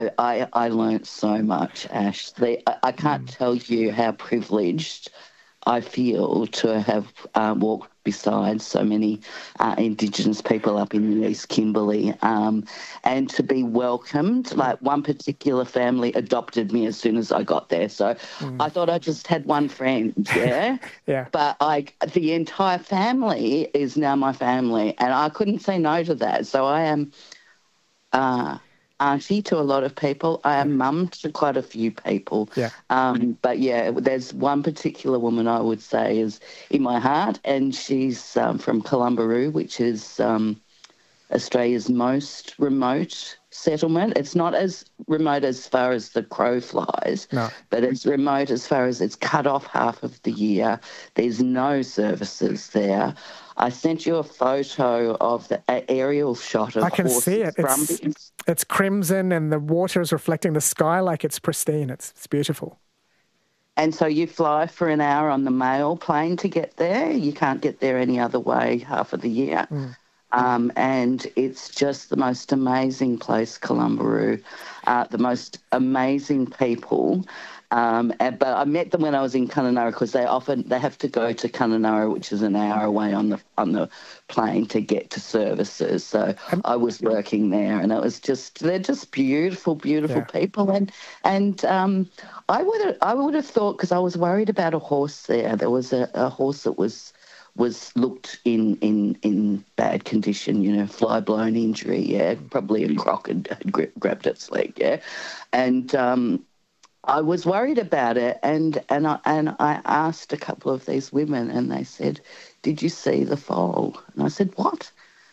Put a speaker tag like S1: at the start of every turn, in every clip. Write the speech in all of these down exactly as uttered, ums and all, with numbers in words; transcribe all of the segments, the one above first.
S1: I, I learnt so much, Ash. The, I, I can't
S2: Mm.
S1: tell you how privileged I feel to have uh, walked beside so many uh, Indigenous people up in the East Kimberley, um, and to be welcomed. Like, one particular family adopted me as soon as I got there. So
S2: Mm.
S1: I thought I just had one friend, yeah?
S2: Yeah.
S1: But I, the entire family is now my family, and I couldn't say no to that. So I am uh, auntie to a lot of people. I am mum to quite a few people.
S2: Yeah.
S1: Um, but yeah, there's one particular woman I would say is in my heart, and she's um, from Columbaroo, which is um, Australia's most remote settlement. It's not as remote as far as the crow flies,
S2: No.
S1: but it's remote as far as it's cut off half of the year. There's no services there. I sent you a photo of the a- aerial shot of
S2: I can see
S1: horses
S2: it. It's
S1: grumbling.
S2: it's crimson and the water is reflecting the sky like it's pristine. It's it's beautiful.
S1: And so you fly for an hour on the mail plane to get there. You can't get there any other way half of the year.
S2: Mm.
S1: Um, and it's just the most amazing place, Columbaroo, uh, the most amazing people. Um, and, but I met them when I was in Kununurra, because they often they have to go to Kununurra, which is an hour away on the on the plane to get to services. So
S2: And-
S1: I was working there, and it was just they're just beautiful, beautiful
S2: Yeah.
S1: people. And and um, I would have I would have thought, because I was worried about a horse there. There was a, a horse that was. was looked in, in, in bad condition, you know, fly-blown injury, yeah, probably a croc had, had gra- grabbed its leg, yeah. And um, I was worried about it, and, and, I, and I asked a couple of these women, and they said, did you see the foal? And I said, what?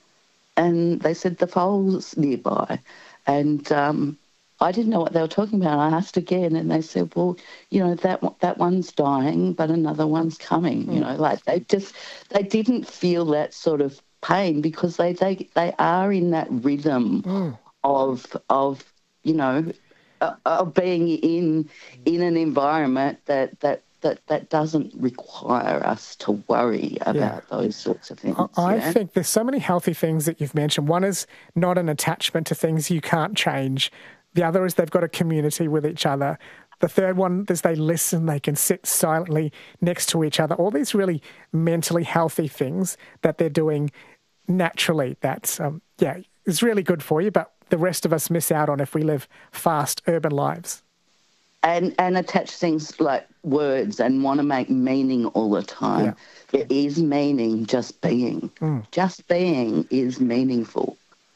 S1: And they said, the foal's nearby. And um, I didn't know what they were talking about. I asked again, and they said, well, you know, that that one's dying, but another one's coming, you know, like they just, they didn't feel that sort of pain, because they, they, they are in that rhythm
S2: Mm.
S1: of, of you know, uh, of being in in an environment that, that, that, that doesn't require us to worry about those sorts of things.
S2: I
S1: yeah?
S2: think there's so many healthy things that you've mentioned. One is not an attachment to things you can't change. The other is they've got a community with each other. The third one is they listen, they can sit silently next to each other. All these really mentally healthy things that they're doing naturally. That's, um, yeah, is really good for you, but the rest of us miss out on if we live fast urban lives.
S1: And and attach things like words and want to make meaning all the time.
S2: Yeah.
S1: There is meaning just being.
S2: Mm.
S1: Just being is meaningful.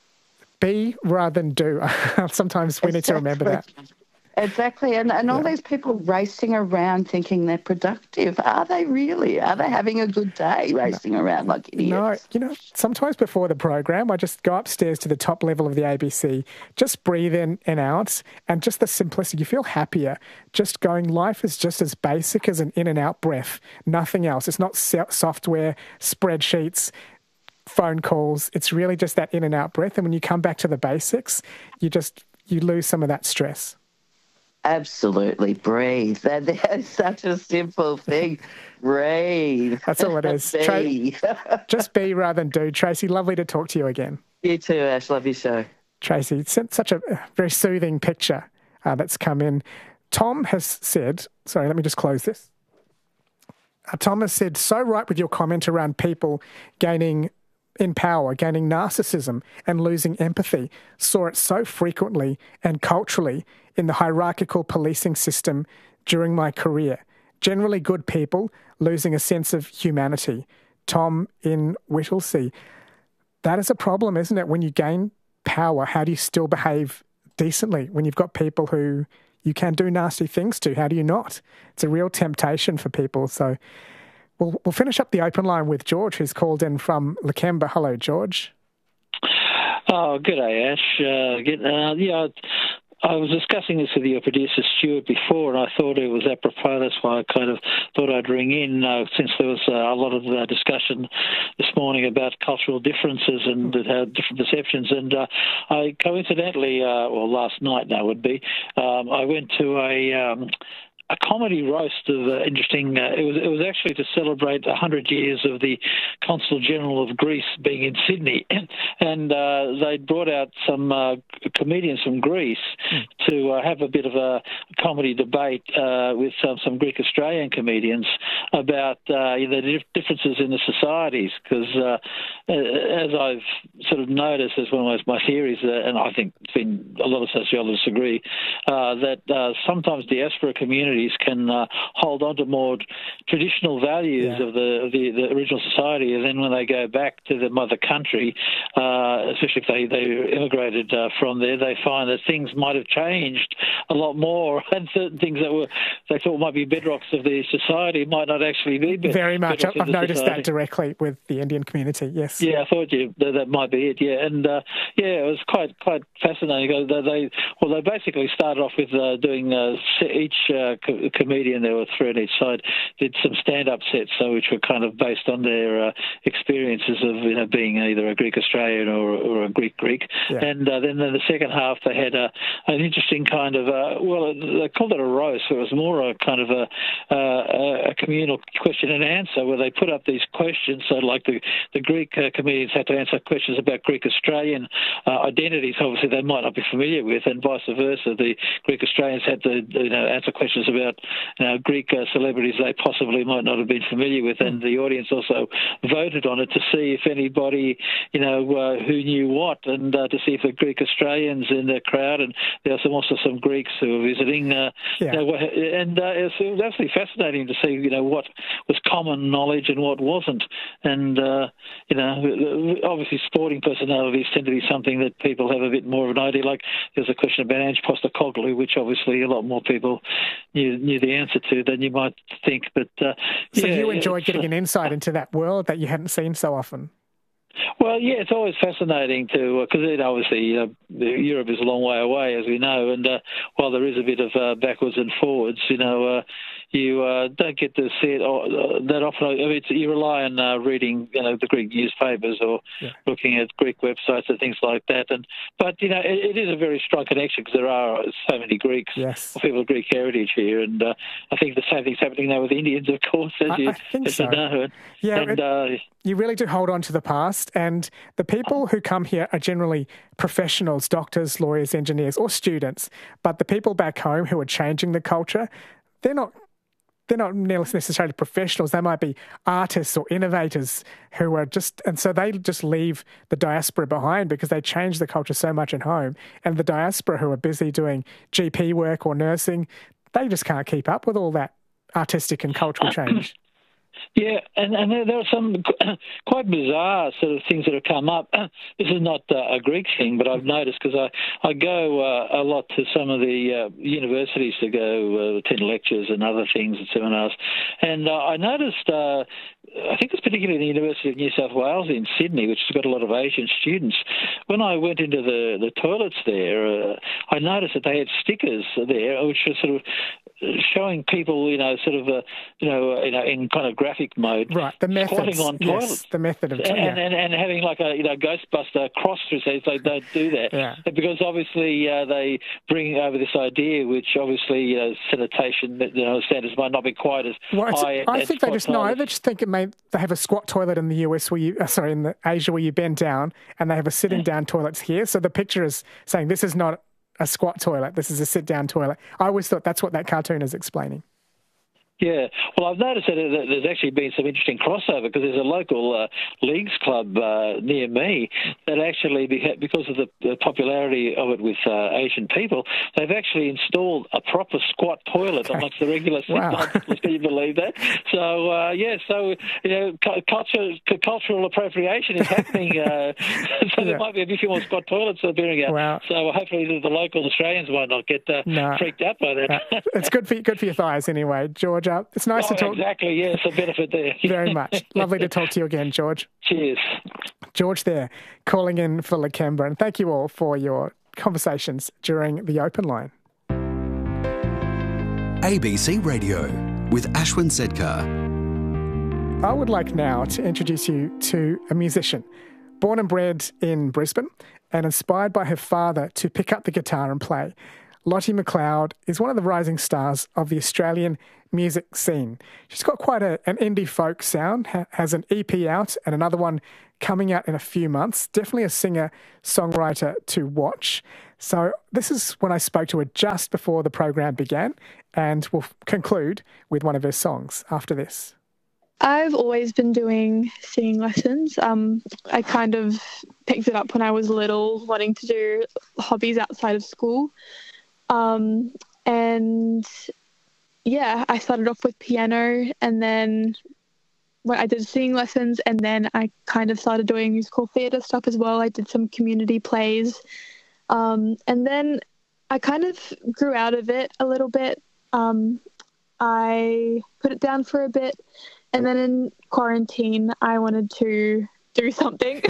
S2: Be rather than do. Sometimes we need to remember that.
S1: Exactly. And, and all
S2: Yeah.
S1: these people racing around thinking they're productive. Are they really? Are they having a good day racing around like idiots?
S2: No, you know, sometimes before the program, I just go upstairs to the top level of the A B C, just breathe in and out, and just the simplicity. You feel happier. Just going, life is just as basic as an in and out breath, nothing else. It's not so- software, spreadsheets, phone calls. It's really just that in and out breath. And when you come back to the basics, you just, you lose some of that stress.
S1: Absolutely. Breathe. That, that is such a simple thing. Breathe.
S2: That's all it is.
S1: Be.
S2: Tra- just be rather than do. Tracy, lovely to talk to you again.
S1: You too, Ash. Love your show.
S2: Tracy, it's such a very soothing picture uh, that's come in. Tom has said, sorry, let me just close this. Uh, Tom has said, so right with your comment around people gaining in power, gaining narcissism and losing empathy. Saw it so frequently and culturally in the hierarchical policing system during my career. Generally good people losing a sense of humanity. Tom in Whittlesea. That is a problem, isn't it? When you gain power, how do you still behave decently when you've got people who you can do nasty things to? How do you not? It's a real temptation for people. So we'll, we'll finish up the open line with George, who's called in from Lakemba. Hello, George.
S3: Oh, good day, Ash. Uh, get, uh, yeah, I was discussing this with your producer, Stuart, before, and I thought it was apropos. That's why I kind of thought I'd ring in, uh, since there was uh, a lot of uh, discussion this morning about cultural differences and uh, different perceptions. And uh, I coincidentally, uh, or last night now would be, um, I went to a... Um, a comedy roast of uh, interesting. Uh, it was it was actually to celebrate a hundred years of the Consul General of Greece being in Sydney, and uh, they brought out some uh, comedians from Greece mm. to uh, have a bit of a comedy debate uh, with some, some Greek Australian comedians about uh, the differences in the societies. Because uh, as I've sort of noticed, as one of my theories, uh, and I think it's been a lot of sociologists agree, uh, that uh, sometimes diaspora communities can uh, hold on to more traditional values yeah. of the, the the original society, and then when they go back to the mother country, uh, especially if they, they immigrated uh, from there, they find that things might have changed a lot more, and certain things that were they thought might be bedrocks of the society might not actually be bed-
S2: very much. I've noticed
S3: society.
S2: that directly with the Indian community. Yes.
S3: Yeah, I thought you that, that might be it. Yeah, and uh, yeah, it was quite quite fascinating. They, they well, they basically started off with uh, doing uh, each uh, co- comedian, there were three on each side, did some stand-up sets, so which were kind of based on their uh, experiences of you know being either a Greek Australian or, or a Greek Greek. Yeah. And uh, then in the second half they had a, an interesting kind of uh, well they called it a roast. So it was more a kind of a, uh, a communal question and answer where they put up these questions. So like the the Greek uh, comedians had to answer questions about Greek Australian uh, identities. Obviously they might not be familiar with, and vice versa. The Greek Australians had to you know answer questions about you know, Greek uh, celebrities they possibly might not have been familiar with, and the audience also voted on it to see if anybody, you know, uh, who knew what, and uh, to see if the Greek Australians in the crowd, and there were some, also some Greeks who were visiting, uh, yeah. you know, and uh, it, was, it was absolutely fascinating to see, you know, what was common knowledge and what wasn't, and uh, you know, obviously sporting personalities tend to be something that people have a bit more of an idea. Like there's a question about Ange Postecoglou, which obviously a lot more people knew, knew the answer to than you might think. But uh,
S2: so
S3: yeah,
S2: you enjoyed getting
S3: uh,
S2: an insight into that world that you hadn't seen so often.
S3: Well, yeah, it's always fascinating to because uh, obviously you know, Europe is a long way away, as we know, and uh, while there is a bit of uh, backwards and forwards, you know, uh, you uh, don't get to see it uh, that often. I mean, it's, you rely on uh, reading, you know, the Greek newspapers or yeah. looking at Greek websites and things like that. And but you know, it, it is a very strong connection because there are so many Greeks,
S2: yes.
S3: people of Greek heritage here, and uh, I think the same thing's happening now with Indians, of course, as
S2: I,
S3: you,
S2: I think
S3: as
S2: so.
S3: you know.
S2: Yeah,
S3: and,
S2: it,
S3: uh,
S2: you really do hold on to the past, and the people who come here are generally professionals, doctors, lawyers, engineers, or students. But the people back home who are changing the culture, they're not. They're not necessarily professionals. They might be artists or innovators who are just, and so they just leave the diaspora behind because they change the culture so much at home. And the diaspora who are busy doing G P work or nursing, they just can't keep up with all that artistic and cultural change.
S3: Yeah, and, and there, there are some quite bizarre sort of things that have come up. This is not uh, a Greek thing, but I've noticed because I, I go uh, a lot to some of the uh, universities to go uh, attend lectures and other things and seminars. And uh, I noticed, uh, I think it's particularly the University of New South Wales in Sydney, which has got a lot of Asian students. When I went into the, the toilets there, uh, I noticed that they had stickers there, which were sort of showing people, you know, sort of, uh, you know, uh, you know, in kind of graphic mode,
S2: right? The methods,
S3: on
S2: yes,
S3: toilets.
S2: the method of,
S3: and,
S2: yeah.
S3: and and having like a you know Ghostbuster cross through, so they don't do that,
S2: yeah.
S3: because obviously uh, they bring over this idea, which obviously you know sanitation, you know, standards might not be quite as
S2: well,
S3: high.
S2: I think they just no, they just think it may. They have a squat toilet in the U S where you, uh, sorry, in the Asia where you bend down, and they have a sitting down toilets here. So the picture is saying this is not a squat toilet. This is a sit-down toilet. I always thought that's what that cartoon is explaining.
S3: Yeah, well, I've noticed that there's actually been some interesting crossover because there's a local uh, leagues club uh, near me that actually, because of the, the popularity of it with uh, Asian people, they've actually installed a proper squat toilet amongst the regular
S2: wow.
S3: sit-downs. Can you believe that? So, uh, yeah, so, you know, culture, cultural appropriation is happening. Uh, so yeah. there might be a few more squat toilets appearing out.
S2: Wow.
S3: So hopefully the, the local Australians might not get uh, no. freaked out by that.
S2: No. It's good for, good for your thighs anyway, George. It's nice
S3: oh,
S2: to talk.
S3: Exactly, yes, a benefit there.
S2: Very much. Lovely to talk to you again, George.
S3: Cheers.
S2: George there, calling in for Lakembra. And thank you all for your conversations during the open line.
S4: A B C Radio with Ashwin Sedkar.
S2: I would like now to introduce you to a musician. Born and bred in Brisbane and inspired by her father to pick up the guitar and play. Lottie McLeod is one of the rising stars of the Australian music scene. She's got quite a, an indie folk sound, ha- has an E P out and another one coming out in a few months. Definitely a singer-songwriter to watch. So this is when I spoke to her just before the program began, and we'll conclude with one of her songs after this.
S5: I've always been doing singing lessons. Um, I kind of picked it up when I was little, wanting to do hobbies outside of school. Um, and yeah, I started off with piano, and then when I did singing lessons, and then I kind of started doing musical theatre stuff as well. I did some community plays. Um, and then I kind of grew out of it a little bit. Um, I put it down for a bit. And then in quarantine, I wanted to do something.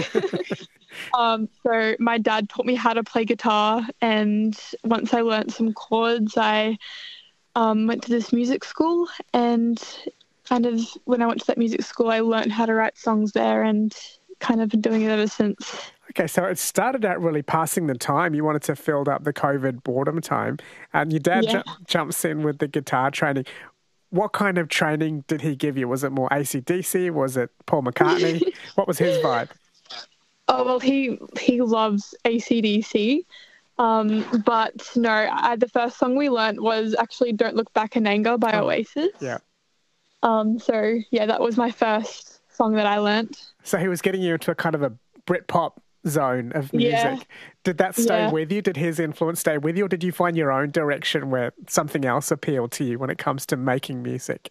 S5: um, so my dad taught me how to play guitar. And once I learnt some chords, I um, went to this music school. And kind of when I went to that music school, I learnt how to write songs there, and kind of been doing it ever since.
S2: Okay, so it started out really passing the time. You wanted to fill up the COVID boredom time. And your dad
S5: Yeah.
S2: ju- jumps in with the guitar training. What kind of training did he give you? Was it more A C D C? Was it Paul McCartney? What was his vibe?
S5: Oh, well, he he loves A C D C. Um, but no, I, the first song we learnt was actually Don't Look Back in Anger by
S2: Oh,
S5: Oasis.
S2: Yeah.
S5: Um, so, yeah, that was my first song that I learnt.
S2: So he was getting you into a kind of a Britpop zone of music.
S5: Yeah.
S2: Did that stay
S5: Yeah.
S2: with you? Did his influence stay with you? Or did you find your own direction where something else appealed to you when it comes to making music?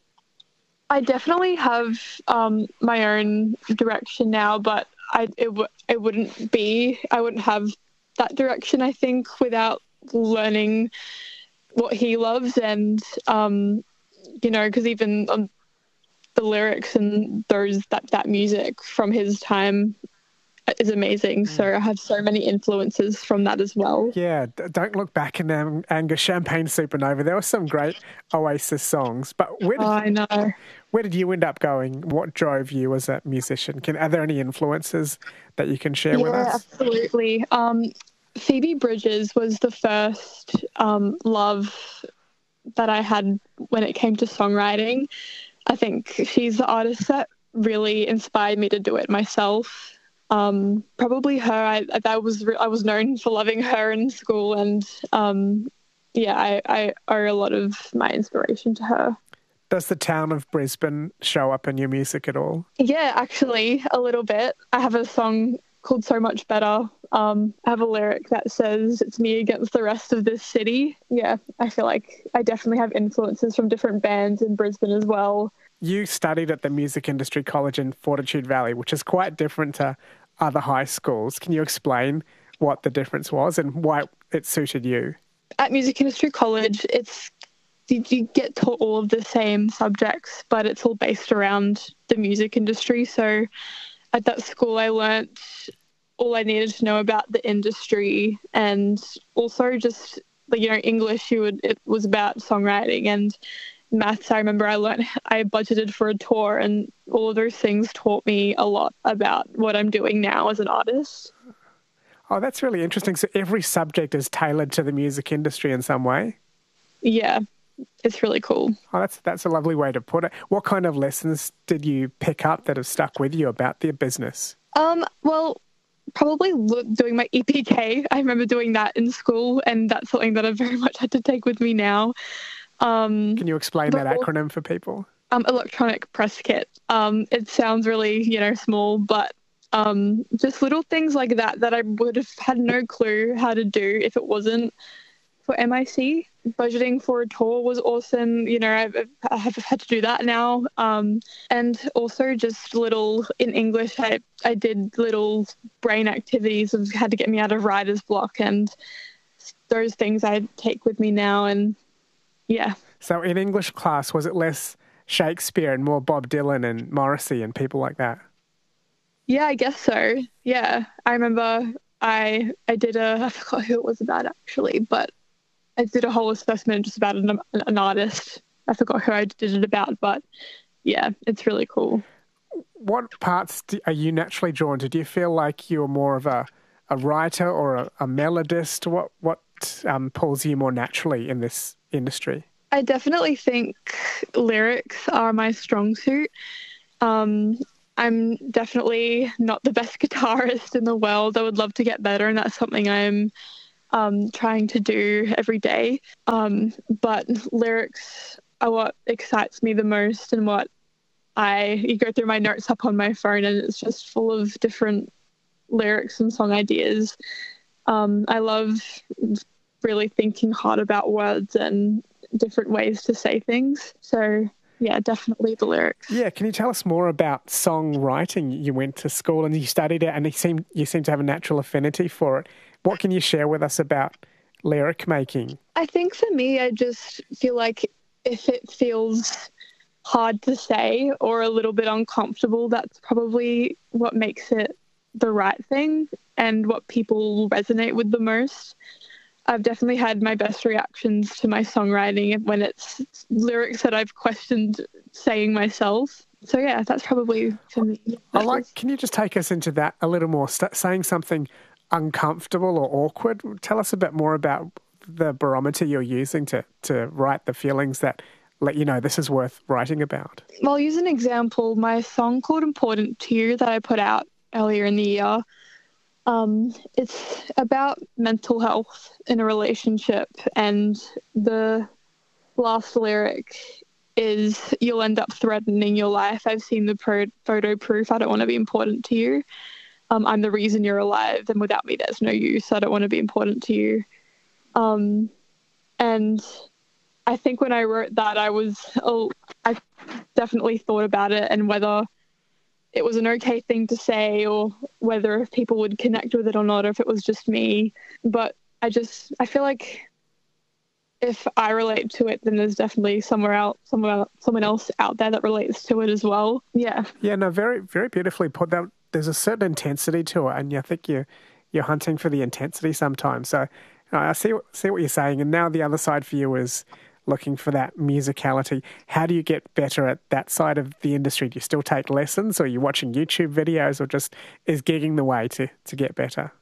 S5: I definitely have um, my own direction now, but I it, w- it wouldn't be, I wouldn't have that direction, I think, without learning what he loves. And, um, you know, because even um, the lyrics and those that, that music from his time is amazing. So I have so many influences from that as well.
S2: Yeah, d- Don't Look Back in Am- Anger, Champagne Supernova. There were some great Oasis songs. But where did,
S5: Oh, I know.
S2: where did you end up going? What drove you as a musician? Can, are there any influences that you can share with
S5: Yeah,
S2: us?
S5: absolutely. Um, Phoebe Bridgers was the first um, love that I had when it came to songwriting. I think she's the artist that really inspired me to do it myself. Um, probably her. I, I was I was known for loving her in school, and um, yeah, I, I owe a lot of my inspiration to her.
S2: Does the town of Brisbane show up in your music at all?
S5: Yeah, actually, a little bit. I have a song called So Much Better. Um, I have a lyric that says, "It's me against the rest of this city." Yeah, I feel like I definitely have influences from different bands in Brisbane as well.
S2: You studied at the Music Industry College in Fortitude Valley, which is quite different to other high schools. Can you explain what the difference was and why it suited you?
S5: At Music Industry College, it's you you get taught all of the same subjects, but it's all based around the music industry. So at that school, I learnt all I needed to know about the industry, and also just, you know, English. You would it was about songwriting, and maths. I remember I learned I budgeted for a tour, and all of those things taught me a lot about what I'm doing now as an artist.
S2: Oh, that's really interesting. So every subject is tailored to the music industry in some way?
S5: Yeah, it's really cool.
S2: Oh, that's that's a lovely way to put it. What kind of lessons did you pick up that have stuck with you about the business?
S5: Um, well, probably lo- doing my E P K. I remember doing that in school, and that's something that I've very much had to take with me now. Um,
S2: Can you explain that
S5: but-
S2: acronym for people?
S5: um, electronic press kit. Um, it sounds really, you know, small, but um, just little things like that that I would have had no clue how to do if it wasn't for M I C. Budgeting for a tour was awesome. You know, I've, I have had to do that now. Um, and also just little, in English, I, I did little brain activities of had to get me out of writer's block, and those things I take with me now. And yeah.
S2: So in English class, was it less Shakespeare and more Bob Dylan and Morrissey and people like that?
S5: Yeah, I guess so. Yeah. I remember I I did a, I forgot who it was about actually, but I did a whole assessment just about an, an artist. I forgot who I did it about, but yeah, it's really cool.
S2: What parts do, are you naturally drawn to? Do you feel like you're more of a, a writer or a, a melodist? What what what um, pulls you more naturally in this industry?
S5: I definitely think lyrics are my strong suit. Um, I'm definitely not the best guitarist in the world. I would love to get better, and that's something I'm um, trying to do every day. Um, but lyrics are what excites me the most, and what I you go through my notes up on my phone, and it's just full of different lyrics and song ideas. Um, I love really thinking hard about words and different ways to say things. So yeah, definitely the lyrics.
S2: Yeah, can you tell us more about songwriting? You went to school and you studied it, and you seem you seem to have a natural affinity for it. What can you share with us about lyric making?
S5: I think for me, I just feel like if it feels hard to say or a little bit uncomfortable, that's probably what makes it the right thing and what people resonate with the most. I've definitely had my best reactions to my songwriting when it's lyrics that I've questioned saying myself. So yeah, that's probably for me.
S2: I like. Can you just take us into that a little more? St- saying something uncomfortable or awkward. Tell us a bit more about the barometer you're using to to write the feelings that let you know this is worth writing about.
S5: Well, I'll use an example. My song called "Important to You" that I put out earlier in the year. Um, it's about mental health in a relationship, and the last lyric is "You'll end up threatening your life. I've seen the pro- photo proof. I don't want to be important to you. Um, I'm the reason you're alive, and without me, there's no you. So I don't want to be important to you." Um, and I think when I wrote that, I was oh, I definitely thought about it and whether it was an okay thing to say or whether people would connect with it or not, or if it was just me. But I just, I feel like if I relate to it, then there's definitely somewhere else, somewhere, someone else out there that relates to it as well. Yeah.
S2: Yeah, no, very, very beautifully put. That there's a certain intensity to it, and I think you're, you're hunting for the intensity sometimes. So you know, I see, see what you're saying. And now the other side for you is looking for that musicality. How do you get better at that side of the industry? Do you still take lessons, or are you watching YouTube videos, or just is gigging the way to, to get better?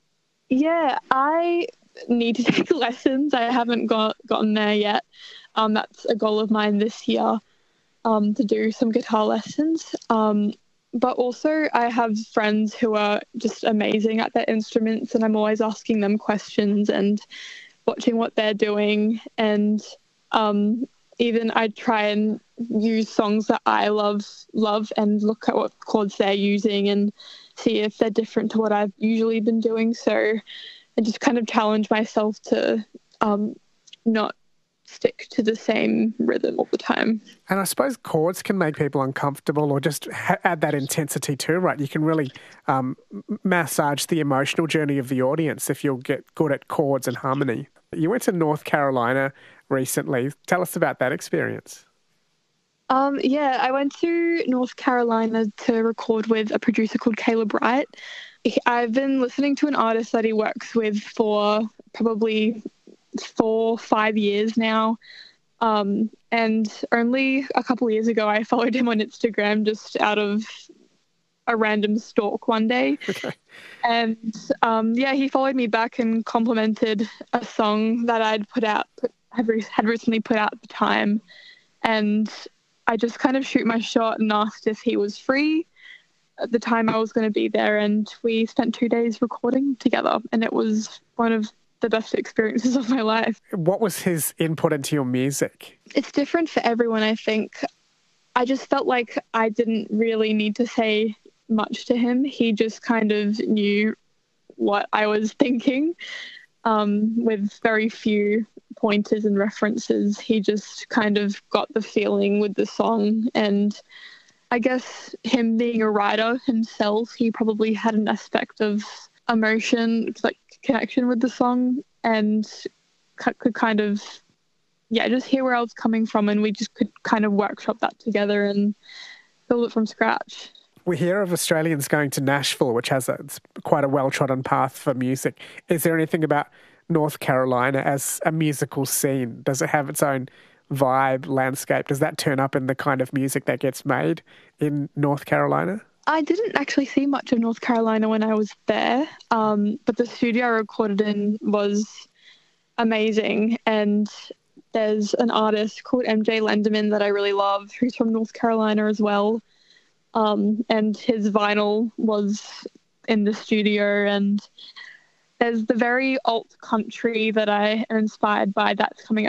S5: Yeah, I need to take lessons. I haven't got gotten there yet. Um, that's a goal of mine this year, um, to do some guitar lessons. Um, but also I have friends who are just amazing at their instruments, and I'm always asking them questions and watching what they're doing. And Um, even I try and use songs that I love, love and look at what chords they're using and see if they're different to what I've usually been doing. So I just kind of challenge myself to um, not stick to the same rhythm all the time.
S2: And I suppose chords can make people uncomfortable or just ha- add that intensity too, right? You can really um, massage the emotional journey of the audience if you'll get good at chords and harmony. You went to North Carolina recently. Tell us about that experience.
S5: Um, yeah, I went to North Carolina to record with a producer called Caleb Wright. I've been listening to an artist that he works with for probably four, five years now. Um, and only a couple of years ago, I followed him on Instagram just out of a random stalk one day.
S2: Okay.
S5: And um, yeah, he followed me back and complimented a song that I'd put out, put, had, re- had recently put out at the time. And I just kind of shoot my shot and asked if he was free at the time I was going to be there. And we spent two days recording together, and it was one of the best experiences of my life.
S2: What was his input into your music?
S5: It's different for everyone, I think. I just felt like I didn't really need to say much to him. He just kind of knew what I was thinking, um, with very few pointers and references. He just kind of got the feeling with the song. And I guess him being a writer himself, he probably had an aspect of emotion, like connection with the song, and could kind of, yeah, just hear where I was coming from, and we just could kind of workshop that together and build it from scratch.
S2: We hear of Australians going to Nashville, which has a, it's quite a well-trodden path for music. Is there anything about North Carolina as a musical scene? Does it have its own vibe, landscape? Does that turn up in the kind of music that gets made in North Carolina?
S5: I didn't actually see much of North Carolina when I was there, um, but the studio I recorded in was amazing. And there's an artist called M J Lenderman that I really love, who's from North Carolina as well. Um, and his vinyl was in the studio, and there's the very alt country that I am inspired by that's coming